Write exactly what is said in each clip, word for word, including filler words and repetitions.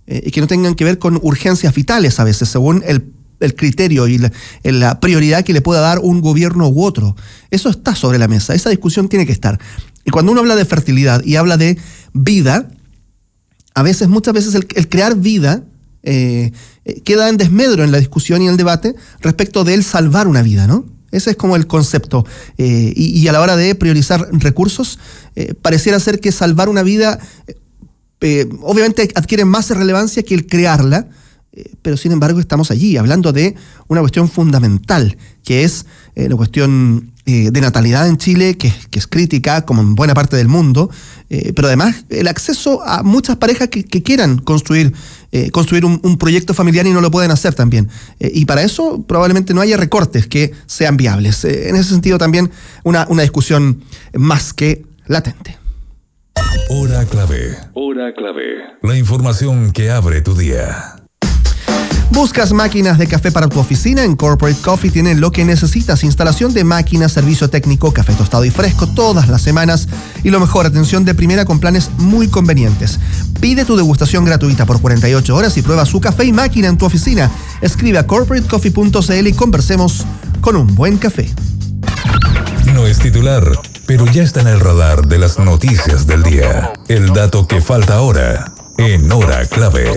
eh, y que no tengan que ver con urgencias vitales a veces, según el, el criterio y la, la prioridad que le pueda dar un gobierno u otro. Eso está sobre la mesa, esa discusión tiene que estar. Y cuando uno habla de fertilidad y habla de vida, a veces, muchas veces el, el crear vida eh, eh, queda en desmedro en la discusión y en el debate respecto de el salvar una vida, ¿no? Ese es como el concepto. Eh, y, y a la hora de priorizar recursos, eh, pareciera ser que salvar una vida eh, obviamente adquiere más relevancia que el crearla, eh, pero sin embargo estamos allí hablando de una cuestión fundamental, que es eh, la cuestión eh, de natalidad en Chile, que, que es crítica, como en buena parte del mundo, eh, pero además el acceso a muchas parejas que, que quieran construir Eh, construir un, un proyecto familiar y no lo pueden hacer también. Eh, y para eso probablemente no haya recortes que sean viables. Eh, en ese sentido también una, una discusión más que latente. Hora clave. Hora clave. La información que abre tu día. ¿Buscas máquinas de café para tu oficina? En Corporate Coffee tienen lo que necesitas: instalación de máquinas, servicio técnico, café tostado y fresco todas las semanas y lo mejor, atención de primera con planes muy convenientes. Pide tu degustación gratuita por cuarenta y ocho horas y prueba su café y máquina en tu oficina. Escribe a corporate coffee punto c l y conversemos con un buen café. No es titular, pero ya está en el radar de las noticias del día. El dato que falta ahora en Hora Clave.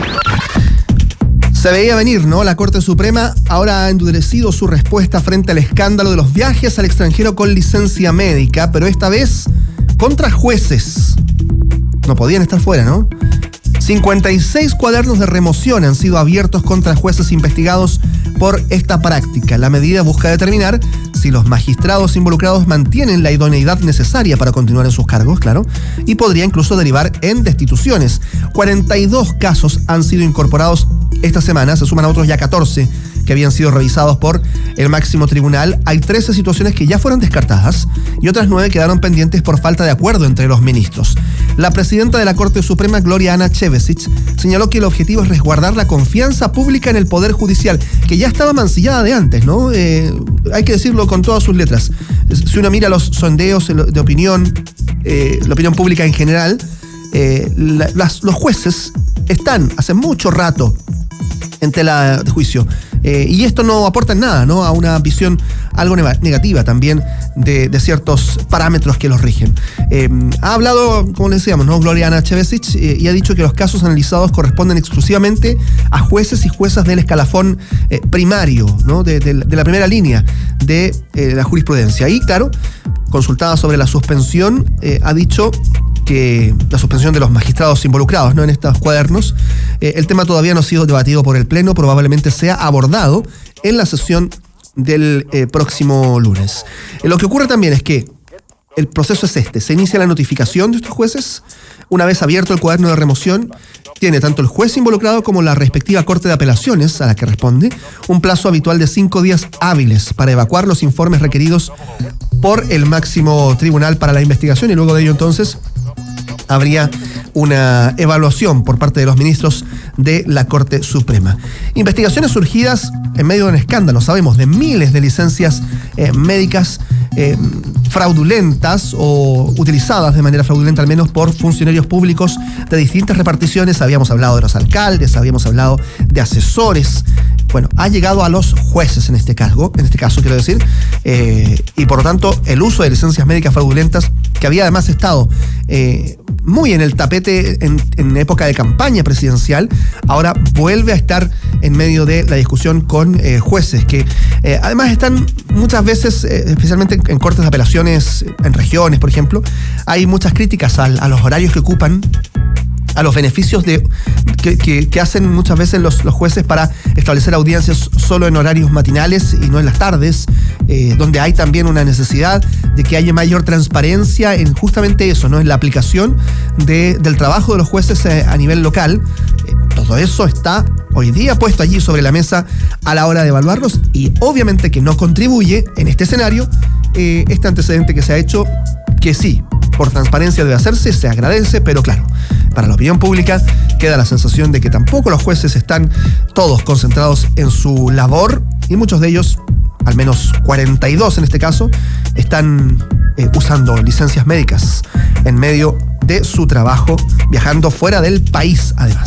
Se veía venir, ¿no? La Corte Suprema ahora ha endurecido su respuesta frente al escándalo de los viajes al extranjero con licencia médica, pero esta vez contra jueces. No podían estar fuera, ¿no? cincuenta y seis cuadernos de remoción han sido abiertos contra jueces investigados por esta práctica. La medida busca determinar si los magistrados involucrados mantienen la idoneidad necesaria para continuar en sus cargos, claro, y podría incluso derivar en destituciones. cuarenta y dos casos han sido incorporados esta semana, se suman a otros ya catorce que habían sido revisados por el máximo tribunal. Hay trece situaciones que ya fueron descartadas y otras nueve quedaron pendientes por falta de acuerdo entre los ministros. La presidenta de la Corte Suprema, Gloria Ana Chevesic, señaló que el objetivo es resguardar la confianza pública en el Poder Judicial, que ya estaba mancillada de antes, ¿no? Eh, hay que decirlo con todas sus letras. Si uno mira los sondeos de opinión, eh, la opinión pública en general, eh, la, las, los jueces están hace mucho rato en tela de juicio. Eh, y esto no aporta en nada, ¿no?, a una visión algo negativa también de, de ciertos parámetros que los rigen. Eh, ha hablado, como le decíamos, ¿no?, Gloria Ana Chevesic, eh, y ha dicho que los casos analizados corresponden exclusivamente a jueces y juezas del escalafón eh, primario, ¿no?, de, de, de la primera línea de eh, la jurisprudencia. Y claro, consultada sobre la suspensión, eh, ha dicho que la suspensión de los magistrados involucrados, ¿no?, en estos cuadernos, eh, el tema todavía no ha sido debatido por el Pleno, probablemente sea abordado en la sesión del eh, próximo lunes. Eh, lo que ocurre también es que el proceso es este: se inicia la notificación de estos jueces. Una vez abierto el cuaderno de remoción, tiene tanto el juez involucrado como la respectiva Corte de Apelaciones, a la que responde, un plazo habitual de cinco días hábiles para evacuar los informes requeridos por el máximo tribunal para la investigación, y luego de ello entonces habría una evaluación por parte de los ministros de la Corte Suprema. Investigaciones surgidas en medio de un escándalo, sabemos, de miles de licencias eh, médicas eh, fraudulentas o utilizadas de manera fraudulenta al menos por funcionarios públicos de distintas reparticiones. Habíamos hablado de los alcaldes, habíamos hablado de asesores. Bueno, ha llegado a los jueces en este caso, en este caso quiero decir, eh, y por lo tanto el uso de licencias médicas fraudulentas, que había además estado eh, muy en el tapete en, en época de campaña presidencial, ahora vuelve a estar en medio de la discusión con eh, jueces que eh, además están muchas veces, eh, especialmente en, en cortes de apelaciones en regiones, por ejemplo, hay muchas críticas a, a los horarios que ocupan, a los beneficios de, que, que, que hacen muchas veces los, los jueces para establecer audiencias solo en horarios matinales y no en las tardes, eh, donde hay también una necesidad de que haya mayor transparencia en justamente eso, ¿no?, en la aplicación de, del trabajo de los jueces eh, a nivel local. Eh, todo eso está hoy día puesto allí sobre la mesa a la hora de evaluarlos, y obviamente que no contribuye en este escenario eh, este antecedente que se ha hecho, que sí, por transparencia debe hacerse, se agradece, pero claro, para la opinión pública queda la sensación de que tampoco los jueces están todos concentrados en su labor, y muchos de ellos, al menos cuarenta y dos en este caso, están eh, usando licencias médicas en medio de su trabajo, viajando fuera del país además.